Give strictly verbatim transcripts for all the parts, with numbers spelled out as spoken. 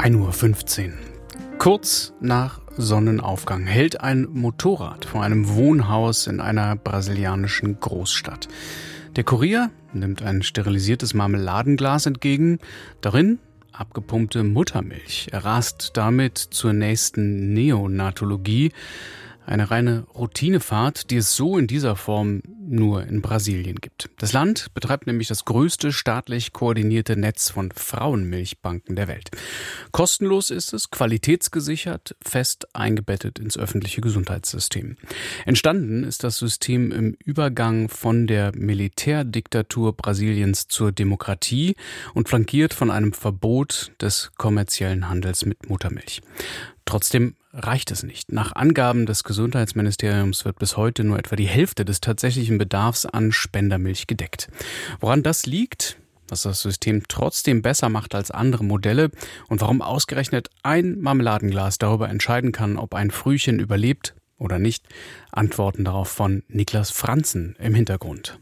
ein Uhr fünfzehn. Kurz nach Sonnenaufgang hält ein Motorrad vor einem Wohnhaus in einer brasilianischen Großstadt. Der Kurier nimmt ein sterilisiertes Marmeladenglas entgegen. Darin abgepumpte Muttermilch. Er rast damit zur nächsten Neonatologie. Eine reine Routinefahrt, die es so in dieser Form nur in Brasilien gibt. Das Land betreibt nämlich das größte staatlich koordinierte Netz von Frauenmilchbanken der Welt. Kostenlos ist es, qualitätsgesichert, fest eingebettet ins öffentliche Gesundheitssystem. Entstanden ist das System im Übergang von der Militärdiktatur Brasiliens zur Demokratie und flankiert von einem Verbot des kommerziellen Handels mit Muttermilch. Trotzdem reicht es nicht. Nach Angaben des Gesundheitsministeriums wird bis heute nur etwa die Hälfte des tatsächlichen Bedarfs an Spendermilch gedeckt. Woran das liegt, was das System trotzdem besser macht als andere Modelle und warum ausgerechnet ein Marmeladenglas darüber entscheiden kann, ob ein Frühchen überlebt oder nicht, Antworten darauf von Niklas Franzen im Hintergrund.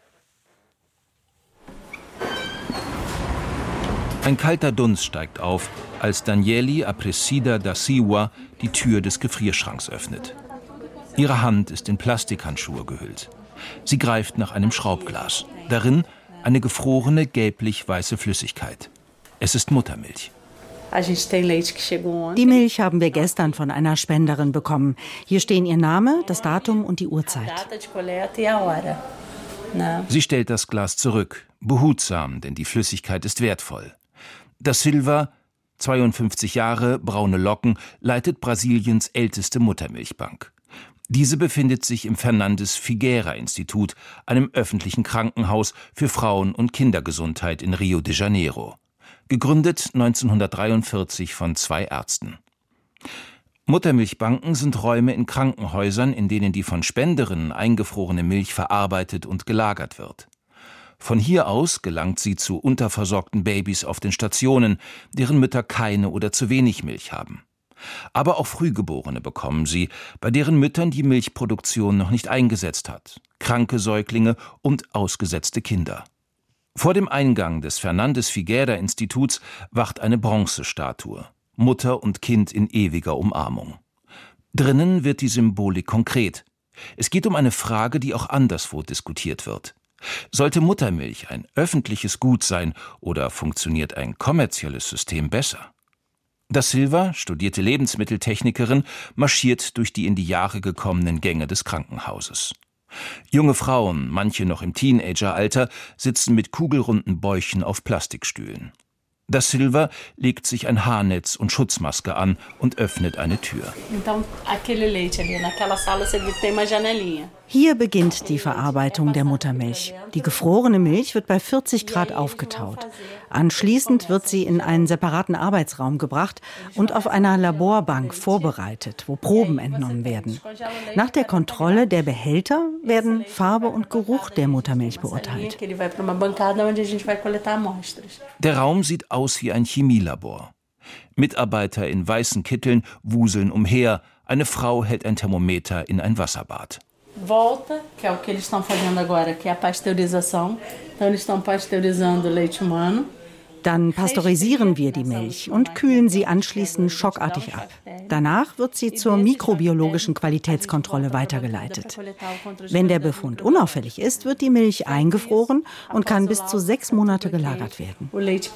Ein kalter Dunst steigt auf, als Daniele Aparecida da Silva die Tür des Gefrierschranks öffnet. Ihre Hand ist in Plastikhandschuhe gehüllt. Sie greift nach einem Schraubglas. Darin eine gefrorene, gelblich-weiße Flüssigkeit. Es ist Muttermilch. Die Milch haben wir gestern von einer Spenderin bekommen. Hier stehen ihr Name, das Datum und die Uhrzeit. Sie stellt das Glas zurück, behutsam, denn die Flüssigkeit ist wertvoll. Da Silva, zweiundfünfzig Jahre, braune Locken, leitet Brasiliens älteste Muttermilchbank. Diese befindet sich im Fernandes-Figueira-Institut, einem öffentlichen Krankenhaus für Frauen- und Kindergesundheit in Rio de Janeiro. Gegründet neunzehnhundertdreiundvierzig von zwei Ärzten. Muttermilchbanken sind Räume in Krankenhäusern, in denen die von Spenderinnen eingefrorene Milch verarbeitet und gelagert wird. Von hier aus gelangt sie zu unterversorgten Babys auf den Stationen, deren Mütter keine oder zu wenig Milch haben. Aber auch Frühgeborene bekommen sie, bei deren Müttern die Milchproduktion noch nicht eingesetzt hat, kranke Säuglinge und ausgesetzte Kinder. Vor dem Eingang des Fernandes-Figueira-Instituts wacht eine Bronzestatue, Mutter und Kind in ewiger Umarmung. Drinnen wird die Symbolik konkret. Es geht um eine Frage, die auch anderswo diskutiert wird. Sollte Muttermilch ein öffentliches Gut sein oder funktioniert ein kommerzielles System besser? Da Silva, studierte Lebensmitteltechnikerin, marschiert durch die in die Jahre gekommenen Gänge des Krankenhauses. Junge Frauen, manche noch im Teenageralter, sitzen mit kugelrunden Bäuchen auf Plastikstühlen. Da Silva legt sich ein Haarnetz und Schutzmaske an und öffnet eine Tür. Hier beginnt die Verarbeitung der Muttermilch. Die gefrorene Milch wird bei vierzig Grad aufgetaut. Anschließend wird sie in einen separaten Arbeitsraum gebracht und auf einer Laborbank vorbereitet, wo Proben entnommen werden. Nach der Kontrolle der Behälter werden Farbe und Geruch der Muttermilch beurteilt. Der Raum sieht aus wie ein Chemielabor. Mitarbeiter in weißen Kitteln wuseln umher. Eine Frau hält ein Thermometer in ein Wasserbad. Volta, que é o que eles estão fazendo agora, que é a pasteurização. Então eles estão pasteurizando o leite humano. Dann pasteurisieren wir die Milch und kühlen sie anschließend schockartig ab. Danach wird sie zur mikrobiologischen Qualitätskontrolle weitergeleitet. Wenn der Befund unauffällig ist, wird die Milch eingefroren und kann bis zu sechs Monate gelagert werden.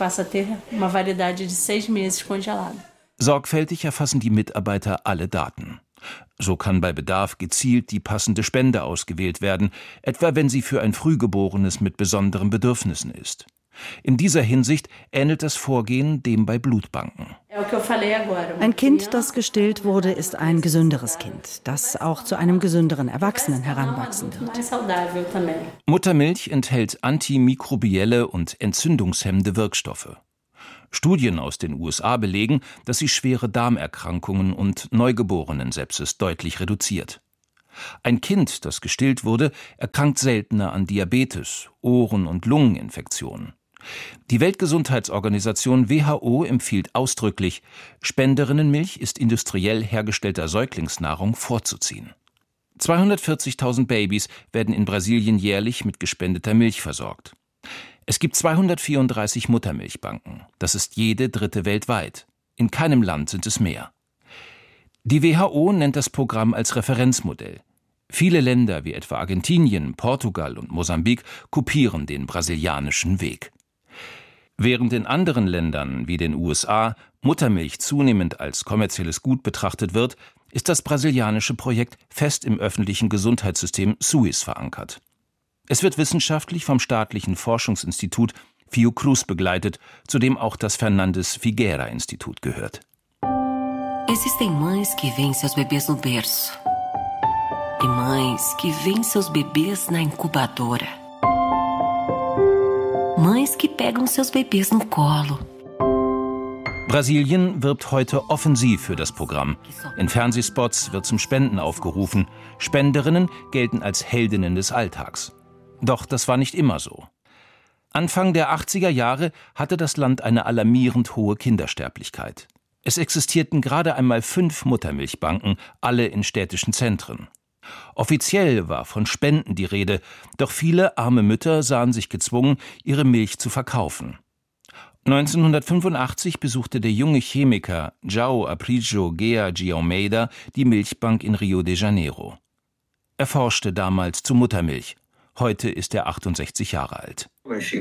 Sorgfältig erfassen die Mitarbeiter alle Daten. So kann bei Bedarf gezielt die passende Spende ausgewählt werden, etwa wenn sie für ein Frühgeborenes mit besonderen Bedürfnissen ist. In dieser Hinsicht ähnelt das Vorgehen dem bei Blutbanken. Ein Kind, das gestillt wurde, ist ein gesünderes Kind, das auch zu einem gesünderen Erwachsenen heranwachsen wird. Muttermilch enthält antimikrobielle und entzündungshemmende Wirkstoffe. Studien aus den U S A belegen, dass sie schwere Darmerkrankungen und Neugeborenensepsis deutlich reduziert. Ein Kind, das gestillt wurde, erkrankt seltener an Diabetes, Ohren- und Lungeninfektionen. Die Weltgesundheitsorganisation W H O empfiehlt ausdrücklich, Spenderinnenmilch ist industriell hergestellter Säuglingsnahrung vorzuziehen. zweihundertvierzigtausend Babys werden in Brasilien jährlich mit gespendeter Milch versorgt. Es gibt zweihundertvierunddreißig Muttermilchbanken. Das ist jede dritte weltweit. In keinem Land sind es mehr. Die W H O nennt das Programm als Referenzmodell. Viele Länder wie etwa Argentinien, Portugal und Mosambik kopieren den brasilianischen Weg. Während in anderen Ländern wie den U S A Muttermilch zunehmend als kommerzielles Gut betrachtet wird, ist das brasilianische Projekt fest im öffentlichen Gesundheitssystem S U S verankert. Es wird wissenschaftlich vom staatlichen Forschungsinstitut Fiocruz begleitet, zu dem auch das Fernandes-Figueira-Institut gehört. Existem mães que veem seus bebês no berço e mães que veem seus bebês na incubadora. Mães que pegam seus bebês no colo. Brasilien wirbt heute offensiv für das Programm. In Fernsehspots wird zum Spenden aufgerufen. Spenderinnen gelten als Heldinnen des Alltags. Doch das war nicht immer so. Anfang der achtziger Jahre hatte das Land eine alarmierend hohe Kindersterblichkeit. Es existierten gerade einmal fünf Muttermilchbanken, alle in städtischen Zentren. Offiziell war von Spenden die Rede, doch viele arme Mütter sahen sich gezwungen, ihre Milch zu verkaufen. neunzehnhundertfünfundachtzig besuchte der junge Chemiker João Aprígio Guerra de Almeida die Milchbank in Rio de Janeiro. Er forschte damals zu Muttermilch. Heute ist er achtundsechzig Jahre alt.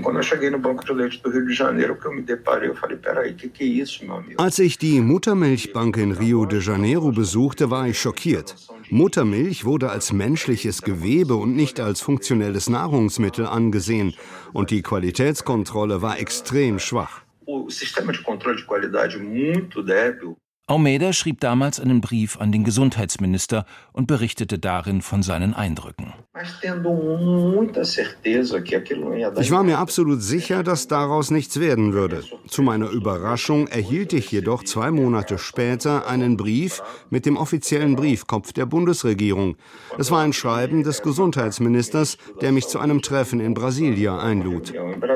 Als ich die Muttermilchbank in Rio de Janeiro besuchte, war ich schockiert. Muttermilch wurde als menschliches Gewebe und nicht als funktionelles Nahrungsmittel angesehen. Und die Qualitätskontrolle war extrem schwach. Almeida schrieb damals einen Brief an den Gesundheitsminister und berichtete darin von seinen Eindrücken. Ich war mir absolut sicher, dass daraus nichts werden würde. Zu meiner Überraschung erhielt ich jedoch zwei Monate später einen Brief mit dem offiziellen Briefkopf der Bundesregierung. Es war ein Schreiben des Gesundheitsministers, der mich zu einem Treffen in Brasilia einlud.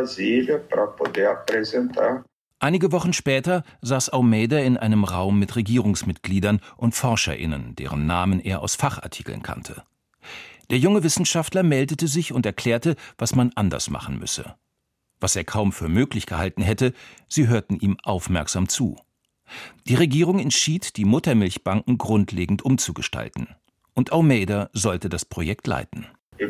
Einige Wochen später saß Almeida in einem Raum mit Regierungsmitgliedern und ForscherInnen, deren Namen er aus Fachartikeln kannte. Der junge Wissenschaftler meldete sich und erklärte, was man anders machen müsse. Was er kaum für möglich gehalten hätte, sie hörten ihm aufmerksam zu. Die Regierung entschied, die Muttermilchbanken grundlegend umzugestalten. Und Almeida sollte das Projekt leiten.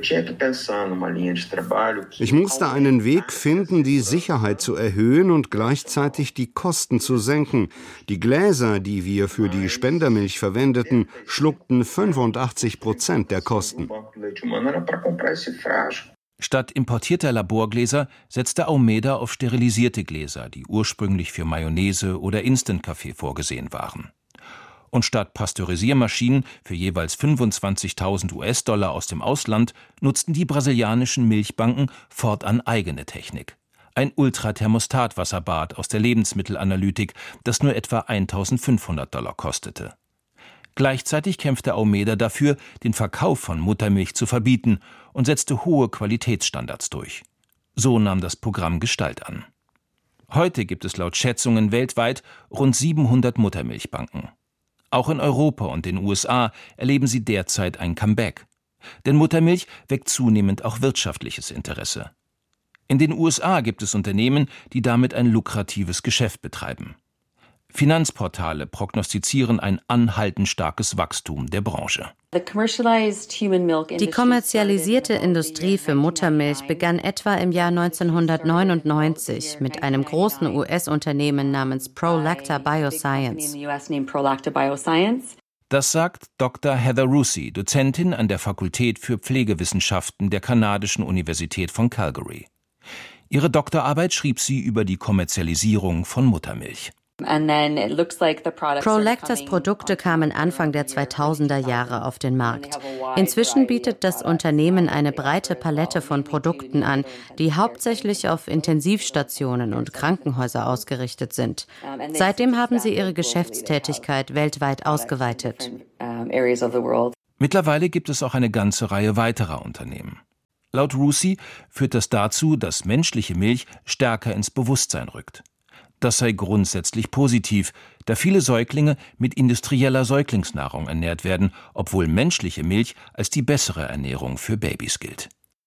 Ich musste einen Weg finden, die Sicherheit zu erhöhen und gleichzeitig die Kosten zu senken. Die Gläser, die wir für die Spendermilch verwendeten, schluckten fünfundachtzig Prozent der Kosten. Statt importierter Laborgläser setzte Almeida auf sterilisierte Gläser, die ursprünglich für Mayonnaise oder Instant-Kaffee vorgesehen waren. Und statt Pasteurisiermaschinen für jeweils fünfundzwanzigtausend US-Dollar aus dem Ausland nutzten die brasilianischen Milchbanken fortan eigene Technik. Ein Ultrathermostat-Wasserbad aus der Lebensmittelanalytik, das nur etwa eintausendfünfhundert Dollar kostete. Gleichzeitig kämpfte Almeida dafür, den Verkauf von Muttermilch zu verbieten und setzte hohe Qualitätsstandards durch. So nahm das Programm Gestalt an. Heute gibt es laut Schätzungen weltweit rund siebenhundert Muttermilchbanken. Auch in Europa und den U S A erleben sie derzeit ein Comeback. Denn Muttermilch weckt zunehmend auch wirtschaftliches Interesse. In den U S A gibt es Unternehmen, die damit ein lukratives Geschäft betreiben. Finanzportale prognostizieren ein anhaltend starkes Wachstum der Branche. Die kommerzialisierte Industrie für Muttermilch begann etwa im Jahr neunzehnhundertneunundneunzig mit einem großen U S-Unternehmen namens Prolacta Bioscience. Das sagt Doktor Heather Rusey, Dozentin an der Fakultät für Pflegewissenschaften der kanadischen Universität von Calgary. Ihre Doktorarbeit schrieb sie über die Kommerzialisierung von Muttermilch. Prolactas Produkte kamen Anfang der zweitausender Jahre auf den Markt. Inzwischen bietet das Unternehmen eine breite Palette von Produkten an, die hauptsächlich auf Intensivstationen und Krankenhäuser ausgerichtet sind. Seitdem haben sie ihre Geschäftstätigkeit weltweit ausgeweitet. Mittlerweile gibt es auch eine ganze Reihe weiterer Unternehmen. Laut Rusey führt das dazu, dass menschliche Milch stärker ins Bewusstsein rückt. Das sei grundsätzlich positiv, da viele Säuglinge mit industrieller Säuglingsnahrung ernährt werden, obwohl menschliche Milch als die bessere Ernährung für Babys gilt.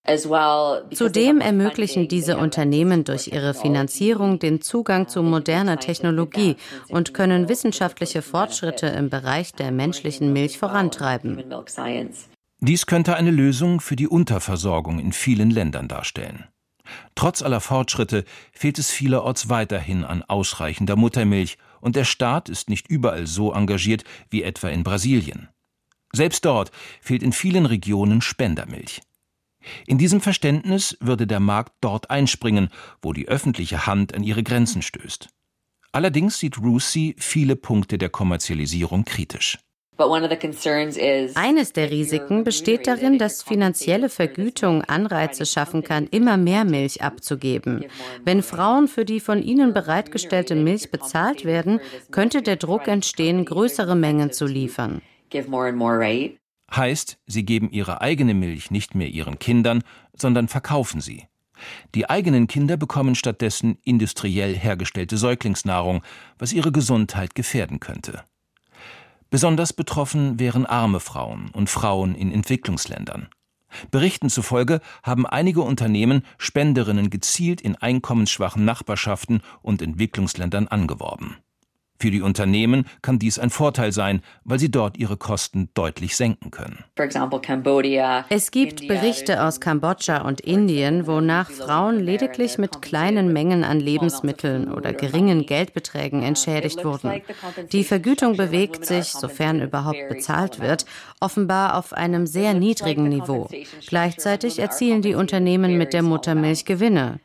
Zudem ermöglichen diese Unternehmen durch ihre Finanzierung den Zugang zu moderner Technologie und können wissenschaftliche Fortschritte im Bereich der menschlichen Milch vorantreiben. Dies könnte eine Lösung für die Unterversorgung in vielen Ländern darstellen. Trotz aller Fortschritte fehlt es vielerorts weiterhin an ausreichender Muttermilch und der Staat ist nicht überall so engagiert wie etwa in Brasilien. Selbst dort fehlt in vielen Regionen Spendermilch. In diesem Verständnis würde der Markt dort einspringen, wo die öffentliche Hand an ihre Grenzen stößt. Allerdings sieht Rusey viele Punkte der Kommerzialisierung kritisch. Eines der Risiken besteht darin, dass finanzielle Vergütung Anreize schaffen kann, immer mehr Milch abzugeben. Wenn Frauen für die von ihnen bereitgestellte Milch bezahlt werden, könnte der Druck entstehen, größere Mengen zu liefern. Heißt, sie geben ihre eigene Milch nicht mehr ihren Kindern, sondern verkaufen sie. Die eigenen Kinder bekommen stattdessen industriell hergestellte Säuglingsnahrung, was ihre Gesundheit gefährden könnte. Besonders betroffen wären arme Frauen und Frauen in Entwicklungsländern. Berichten zufolge haben einige Unternehmen Spenderinnen gezielt in einkommensschwachen Nachbarschaften und Entwicklungsländern angeworben. Für die Unternehmen kann dies ein Vorteil sein, weil sie dort ihre Kosten deutlich senken können. Es gibt Berichte aus Kambodscha und Indien, wonach Frauen lediglich mit kleinen Mengen an Lebensmitteln oder geringen Geldbeträgen entschädigt wurden. Die Vergütung bewegt sich, sofern überhaupt bezahlt wird, offenbar auf einem sehr niedrigen Niveau. Gleichzeitig erzielen die Unternehmen mit der Muttermilch Gewinne.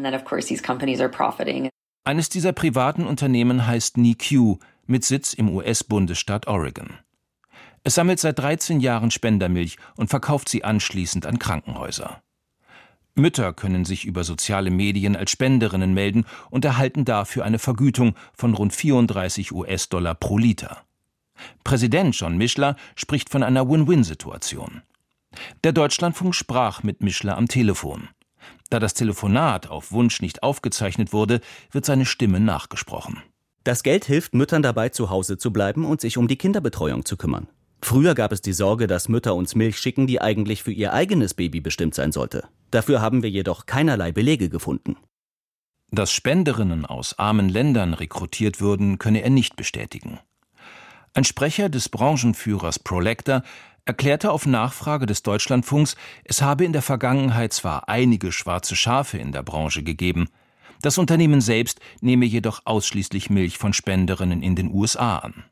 Eines dieser privaten Unternehmen heißt N I C U mit Sitz im U S-Bundesstaat Oregon. Es sammelt seit dreizehn Jahren Spendermilch und verkauft sie anschließend an Krankenhäuser. Mütter können sich über soziale Medien als Spenderinnen melden und erhalten dafür eine Vergütung von rund vierunddreißig US-Dollar pro Liter. Präsident John Michler spricht von einer Win-Win-Situation. Der Deutschlandfunk sprach mit Michler am Telefon. Da das Telefonat auf Wunsch nicht aufgezeichnet wurde, wird seine Stimme nachgesprochen. Das Geld hilft Müttern dabei, zu Hause zu bleiben und sich um die Kinderbetreuung zu kümmern. Früher gab es die Sorge, dass Mütter uns Milch schicken, die eigentlich für ihr eigenes Baby bestimmt sein sollte. Dafür haben wir jedoch keinerlei Belege gefunden. Dass Spenderinnen aus armen Ländern rekrutiert würden, könne er nicht bestätigen. Ein Sprecher des Branchenführers Prolecta erklärte auf Nachfrage des Deutschlandfunks, es habe in der Vergangenheit zwar einige schwarze Schafe in der Branche gegeben, das Unternehmen selbst nehme jedoch ausschließlich Milch von Spenderinnen in den U S A an.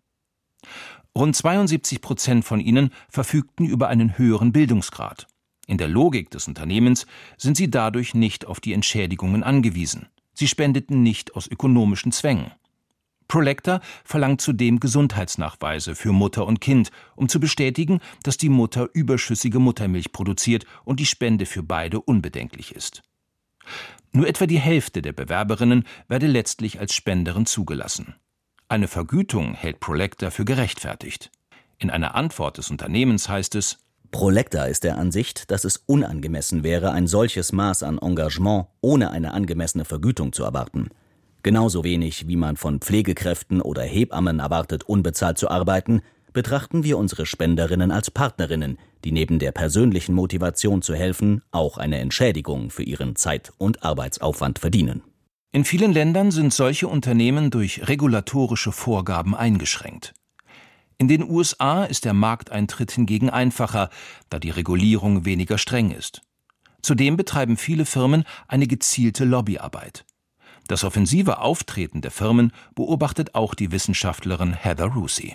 Rund zweiundsiebzig Prozent von ihnen verfügten über einen höheren Bildungsgrad. In der Logik des Unternehmens sind sie dadurch nicht auf die Entschädigungen angewiesen. Sie spendeten nicht aus ökonomischen Zwängen. Prolecta verlangt zudem Gesundheitsnachweise für Mutter und Kind, um zu bestätigen, dass die Mutter überschüssige Muttermilch produziert und die Spende für beide unbedenklich ist. Nur etwa die Hälfte der Bewerberinnen werde letztlich als Spenderin zugelassen. Eine Vergütung hält Prolecta für gerechtfertigt. In einer Antwort des Unternehmens heißt es: Prolecta ist der Ansicht, dass es unangemessen wäre, ein solches Maß an Engagement ohne eine angemessene Vergütung zu erwarten. Genauso wenig, wie man von Pflegekräften oder Hebammen erwartet, unbezahlt zu arbeiten, betrachten wir unsere Spenderinnen als Partnerinnen, die neben der persönlichen Motivation zu helfen, auch eine Entschädigung für ihren Zeit- und Arbeitsaufwand verdienen. In vielen Ländern sind solche Unternehmen durch regulatorische Vorgaben eingeschränkt. In den U S A ist der Markteintritt hingegen einfacher, da die Regulierung weniger streng ist. Zudem betreiben viele Firmen eine gezielte Lobbyarbeit. Das offensive Auftreten der Firmen beobachtet auch die Wissenschaftlerin Heather Rusey.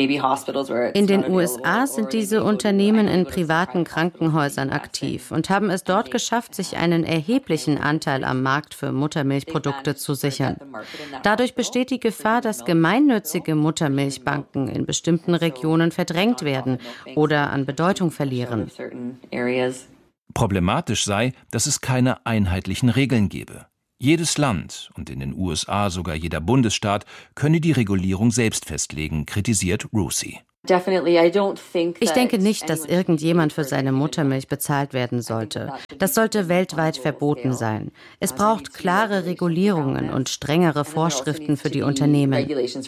In den U S A sind diese Unternehmen in privaten Krankenhäusern aktiv und haben es dort geschafft, sich einen erheblichen Anteil am Markt für Muttermilchprodukte zu sichern. Dadurch besteht die Gefahr, dass gemeinnützige Muttermilchbanken in bestimmten Regionen verdrängt werden oder an Bedeutung verlieren. Problematisch sei, dass es keine einheitlichen Regeln gebe. Jedes Land und in den U S A sogar jeder Bundesstaat könne die Regulierung selbst festlegen, kritisiert Rusey. Ich denke nicht, dass irgendjemand für seine Muttermilch bezahlt werden sollte. Das sollte weltweit verboten sein. Es braucht klare Regulierungen und strengere Vorschriften für die Unternehmen.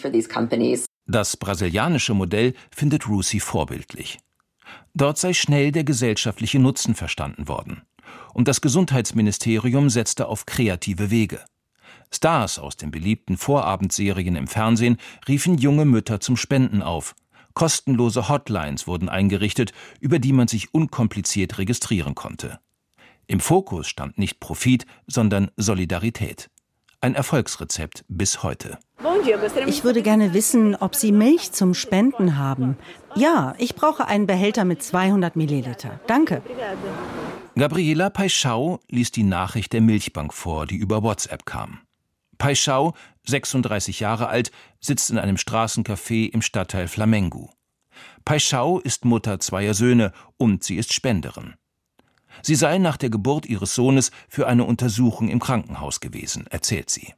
Das brasilianische Modell findet Rusey vorbildlich. Dort sei schnell der gesellschaftliche Nutzen verstanden worden. Und das Gesundheitsministerium setzte auf kreative Wege. Stars aus den beliebten Vorabendserien im Fernsehen riefen junge Mütter zum Spenden auf. Kostenlose Hotlines wurden eingerichtet, über die man sich unkompliziert registrieren konnte. Im Fokus stand nicht Profit, sondern Solidarität. Ein Erfolgsrezept bis heute. Ich würde gerne wissen, ob Sie Milch zum Spenden haben. Ja, ich brauche einen Behälter mit zweihundert Milliliter. Danke. Gabriela Paixão liest die Nachricht der Milchbank vor, die über WhatsApp kam. Paixão, sechsunddreißig Jahre alt, sitzt in einem Straßencafé im Stadtteil Flamengo. Paixão ist Mutter zweier Söhne und sie ist Spenderin. Sie sei nach der Geburt ihres Sohnes für eine Untersuchung im Krankenhaus gewesen, erzählt sie.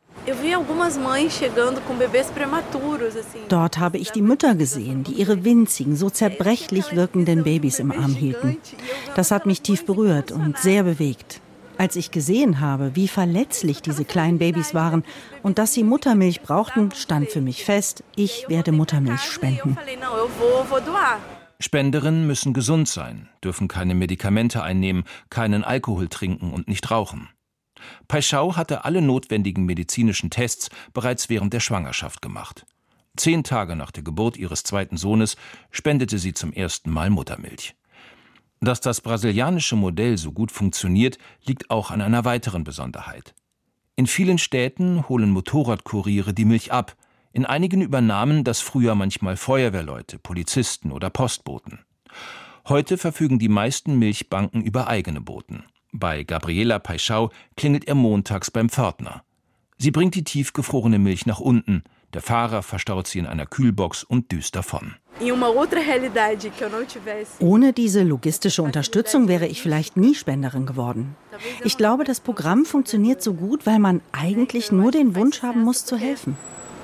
Dort habe ich die Mütter gesehen, die ihre winzigen, so zerbrechlich wirkenden Babys im Arm hielten. Das hat mich tief berührt und sehr bewegt. Als ich gesehen habe, wie verletzlich diese kleinen Babys waren und dass sie Muttermilch brauchten, stand für mich fest, ich werde Muttermilch spenden. Spenderinnen müssen gesund sein, dürfen keine Medikamente einnehmen, keinen Alkohol trinken und nicht rauchen. Paixão hatte alle notwendigen medizinischen Tests bereits während der Schwangerschaft gemacht. Zehn Tage nach der Geburt ihres zweiten Sohnes spendete sie zum ersten Mal Muttermilch. Dass das brasilianische Modell so gut funktioniert, liegt auch an einer weiteren Besonderheit. In vielen Städten holen Motorradkuriere die Milch ab. In einigen übernahmen das früher manchmal Feuerwehrleute, Polizisten oder Postboten. Heute verfügen die meisten Milchbanken über eigene Boten. Bei Gabriela Paixão klingelt er montags beim Pförtner. Sie bringt die tiefgefrorene Milch nach unten. Der Fahrer verstaut sie in einer Kühlbox und düst davon. Ohne diese logistische Unterstützung wäre ich vielleicht nie Spenderin geworden. Ich glaube, das Programm funktioniert so gut, weil man eigentlich nur den Wunsch haben muss, zu helfen.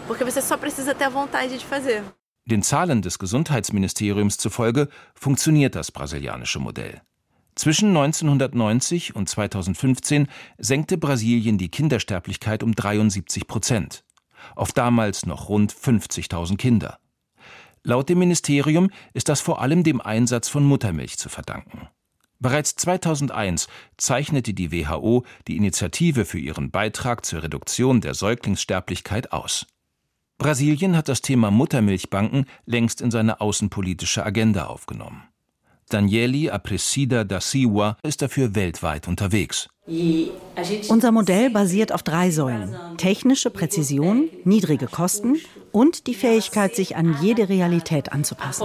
Den Zahlen des Gesundheitsministeriums zufolge funktioniert das brasilianische Modell. Zwischen neunzehnhundertneunzig und zweitausendfünfzehn senkte Brasilien die Kindersterblichkeit um dreiundsiebzig Prozent. Auf damals noch rund fünfzigtausend Kinder. Laut dem Ministerium ist das vor allem dem Einsatz von Muttermilch zu verdanken. Bereits zweitausendeins zeichnete die W H O die Initiative für ihren Beitrag zur Reduktion der Säuglingssterblichkeit aus. Brasilien hat das Thema Muttermilchbanken längst in seine außenpolitische Agenda aufgenommen. Daniele Aparecida da Silva ist dafür weltweit unterwegs. Unser Modell basiert auf drei Säulen: technische Präzision, niedrige Kosten und die Fähigkeit, sich an jede Realität anzupassen.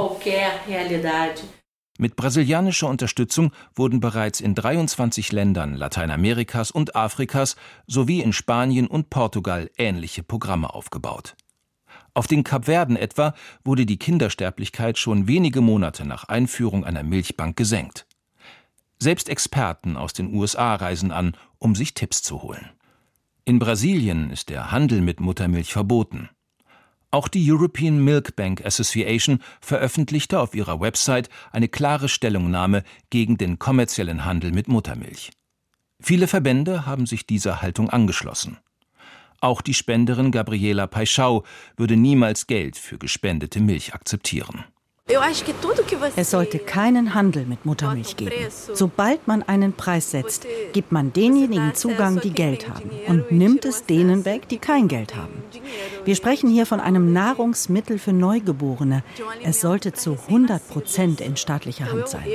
Mit brasilianischer Unterstützung wurden bereits in dreiundzwanzig Ländern Lateinamerikas und Afrikas sowie in Spanien und Portugal ähnliche Programme aufgebaut. Auf den Kapverden etwa wurde die Kindersterblichkeit schon wenige Monate nach Einführung einer Milchbank gesenkt. Selbst Experten aus den U S A reisen an, um sich Tipps zu holen. In Brasilien ist der Handel mit Muttermilch verboten. Auch die European Milk Bank Association veröffentlichte auf ihrer Website eine klare Stellungnahme gegen den kommerziellen Handel mit Muttermilch. Viele Verbände haben sich dieser Haltung angeschlossen. Auch die Spenderin Gabriela Paixão würde niemals Geld für gespendete Milch akzeptieren. Es sollte keinen Handel mit Muttermilch geben. Sobald man einen Preis setzt, gibt man denjenigen Zugang, die Geld haben, und nimmt es denen weg, die kein Geld haben. Wir sprechen hier von einem Nahrungsmittel für Neugeborene. Es sollte zu hundert Prozent in staatlicher Hand sein.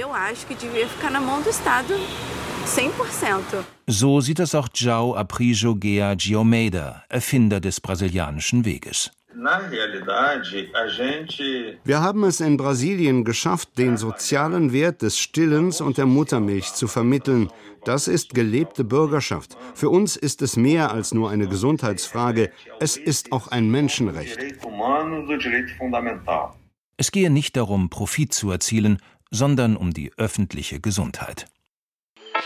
So sieht es auch João Aprígio Guea de Almeida, Erfinder des brasilianischen Weges. Wir haben es in Brasilien geschafft, den sozialen Wert des Stillens und der Muttermilch zu vermitteln. Das ist gelebte Bürgerschaft. Für uns ist es mehr als nur eine Gesundheitsfrage. Es ist auch ein Menschenrecht. Es gehe nicht darum, Profit zu erzielen, sondern um die öffentliche Gesundheit.